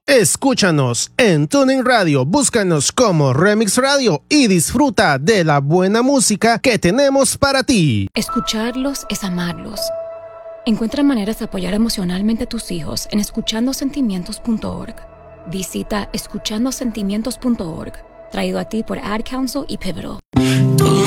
Escúchanos en TuneIn Radio, búscanos como Remix Radio y disfruta de la buena música que tenemos para ti. Escucharlos es amarlos. Encuentra maneras de apoyar emocionalmente a tus hijos en escuchandosentimientos.org. Visita escuchandosentimientos.org, traído a ti por Ad Council y Pivotal.